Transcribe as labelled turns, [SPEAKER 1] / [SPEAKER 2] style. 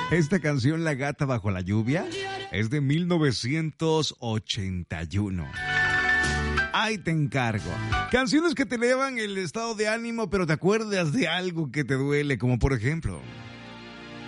[SPEAKER 1] Esta canción, La gata bajo la lluvia, es de 1981. Ahí te encargo. Canciones que te elevan el estado de ánimo, pero te acuerdas de algo que te duele, como por ejemplo...